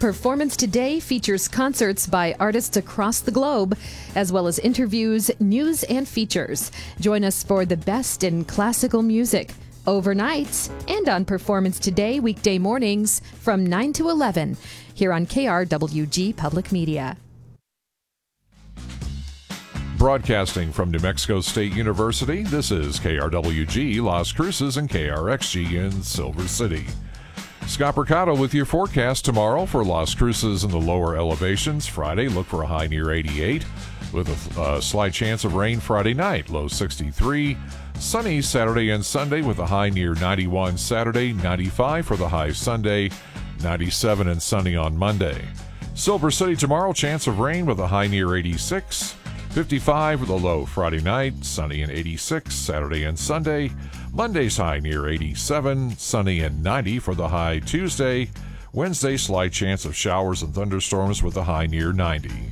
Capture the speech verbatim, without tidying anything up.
Performance Today features concerts by artists across the globe, as well as interviews, news, and features. Join us for the best in classical music, overnights, and on Performance Today weekday mornings from nine to eleven, here on K R W G Public Media. Broadcasting from New Mexico State University, this is K R W G Las Cruces and K R X G in Silver City. Scott Mercado with your forecast tomorrow for Las Cruces in the lower elevations. Friday, look for a high near eighty-eight with a uh, slight chance of rain Friday night, low sixty-three. Sunny Saturday and Sunday with a high near ninety-one Saturday, ninety-five for the high Sunday, ninety-seven and sunny on Monday. Silver City tomorrow, chance of rain with a high near eighty-six. fifty-five with a low Friday night, sunny and eighty-six Saturday and Sunday. Monday's high near eighty-seven, sunny and ninety for the high Tuesday. Wednesday, slight chance of showers and thunderstorms with a high near ninety.